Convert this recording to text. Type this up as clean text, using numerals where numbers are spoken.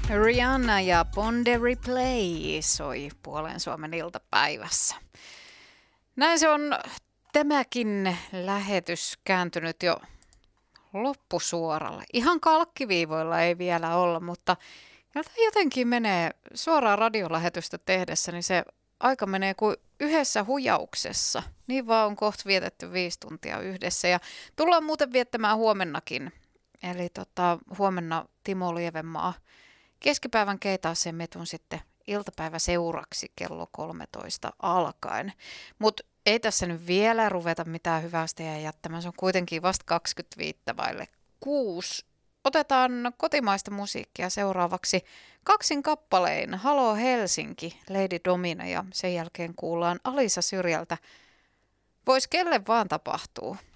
Rihanna ja Ponderi Play soi Puolen Suomen iltapäivässä. Näin se on tämäkin lähetys kääntynyt jo loppusuoralle. Ihan kalkkiviivoilla ei vielä olla, mutta jotenkin menee suoraan radiolähetystä tehdessä, niin se aika menee kuin yhdessä hujauksessa. Niin vaan on kohta vietetty 5 tuntia yhdessä ja tullaan muuten viettämään huomennakin. Eli huomenna Timo Lievenmaa keskipäivän keitaaseen metun sitten iltapäivä seuraksi kello 13 alkaen. Mutta ei tässä nyt vielä ruveta mitään hyvästä ja jättämään. Se on kuitenkin vasta 25:06. Otetaan kotimaista musiikkia seuraavaksi kaksin kappalein. Halo Helsinki, Lady Domina ja sen jälkeen kuullaan Alisa Syrjältä. Vois kelle vaan tapahtuu.